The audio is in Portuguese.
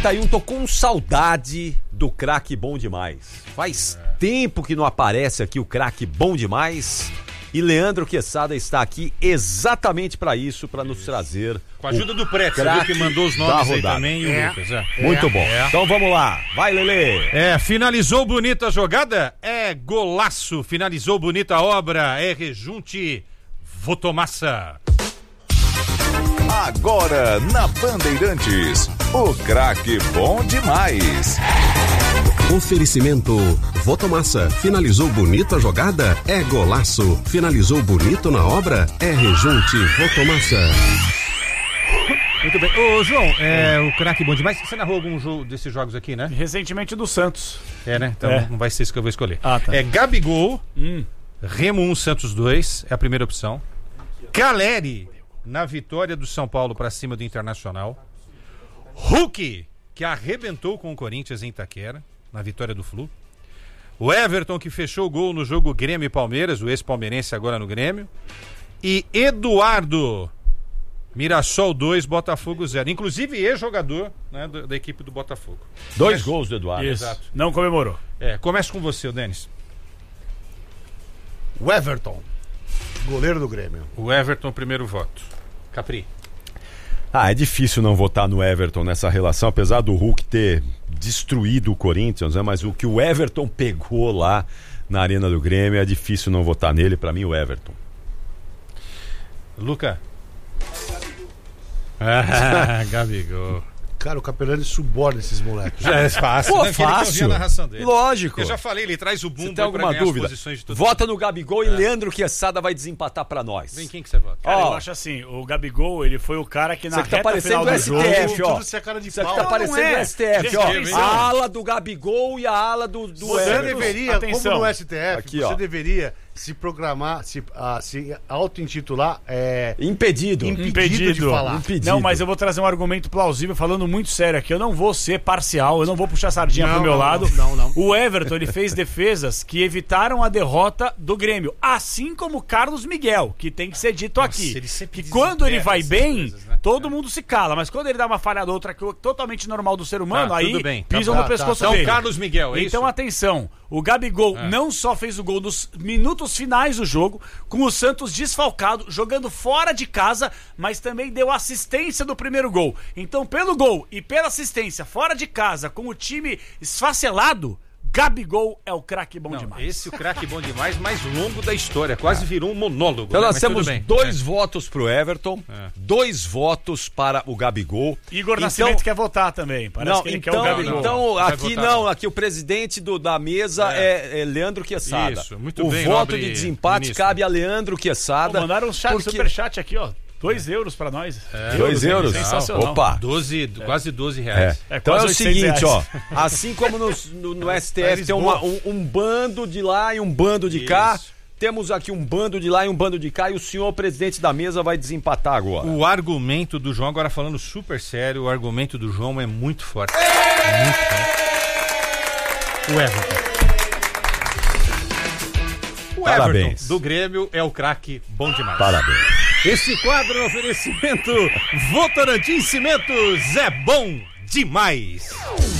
Tô com saudade do craque bom demais. Faz tempo que não aparece aqui o craque bom demais. E Leandro Quesada está aqui exatamente para isso, para nos trazer. Com a ajuda do Preto, você viu que mandou os nomes aí também, e o Lucas. Muito bom. Então vamos lá. Vai, Lelê. Finalizou bonita a jogada? É golaço. Finalizou bonita a obra? É rejunte. Votomassa. Agora na Bandeirantes, o craque bom demais. Oferecimento Votomassa. Finalizou bonita a jogada? É golaço. Finalizou bonito na obra? É rejunte. Votomassa. Muito bem. Ô, João, o craque bom demais. Você narrou algum jogo desses jogos aqui, né? Recentemente do Santos. Né? Então não vai ser isso que eu vou escolher. Tá. Gabigol, Remo 1, Santos 2, é a primeira opção. Caleri, na vitória do São Paulo para cima do Internacional. Hulk, que arrebentou com o Corinthians em Itaquera, na vitória do Flu. O Everton, que fechou o gol no jogo Grêmio e Palmeiras, o ex-palmeirense agora no Grêmio. E Eduardo, Mirassol 2, Botafogo 0. Inclusive ex-jogador, né, da equipe do Botafogo. 2 gols do Eduardo. Isso. Exato. Não comemorou. Começa com você, Denis. O Everton, goleiro do Grêmio. O Everton, primeiro voto. Capri. É difícil não votar no Everton nessa relação, apesar do Hulk ter destruído o Corinthians, né? Mas o que o Everton pegou lá na Arena do Grêmio, é difícil não votar nele. Pra mim, o Everton. Luca. Gabigol. Cara, o Capelani suborna esses moleques. Já é fácil. Pô, né? fácil. A narração dele. Lógico. Eu já falei, ele traz o bumbo. Você tem alguma dúvida? Vota no Gabigol e Leandro Quesada vai desempatar pra nós. Vem, quem que você vota? Cara, eu acho assim, o Gabigol, ele foi o cara que na Você que tá reta parecendo final do o STF, jogo... ó. Tudo isso é cara de Isso aqui pau. tá Não, parecendo não é. o STF, Gente, ó. atenção. A ala do Gabigol e a ala do Você Everton. deveria, Atenção. como no STF, Aqui, você ó. deveria se programar, se auto-intitular Impedido. impedido de falar. Impedido. Não, mas eu vou trazer um argumento plausível, falando muito sério aqui. Eu não vou ser parcial, eu não vou puxar sardinha pro meu lado. Não. O Everton, ele fez defesas que evitaram a derrota do Grêmio. Assim como o Carlos Miguel, que tem que ser dito aqui. ele sempre Que quando ele vai desenterra bem, essas coisas, né? todo mundo se cala. Mas quando ele dá uma falhada ou outra, que é totalmente normal do ser humano, Tá, aí tudo bem. pisam Tá, no pescoço Então, dele. Carlos Miguel, é Então, isso? atenção, o Gabigol não só fez o gol nos minutos finais do jogo, com o Santos desfalcado, jogando fora de casa, mas também deu assistência do primeiro gol. Então, pelo gol e pela assistência fora de casa, com o time esfacelado, Gabigol é o craque bom demais. Esse é o craque bom demais, mais longo da história. Quase virou um monólogo. Então né? nós Mas temos tudo bem. 2 votos pro Everton, 2 votos para o Gabigol. Igor Nascimento quer votar também. Parece que ele quer o Gabigol. Então Vai aqui votar, não, aqui o presidente da mesa é Leandro Quesada. Isso, muito o bem, voto nobre de desempate ministro. cabe a Leandro Quesada. Mandaram um porque- superchat aqui, ó. 2 euros pra nós. 2 euros? Sensacional. Opa! Quase 12 reais. Então é o quase 800 seguinte, ó. reais. Assim como no STF tem um bando de lá e um bando de cá, temos aqui um bando de lá e um bando de cá, e o senhor presidente da mesa vai desempatar agora. O argumento do João, agora falando super sério, o argumento do João é muito forte. Muito forte. O Everton. O Parabéns. Everton do Grêmio é o craque bom demais. Parabéns. Esse quadro é um oferecimento Votorantim Cimentos é bom demais.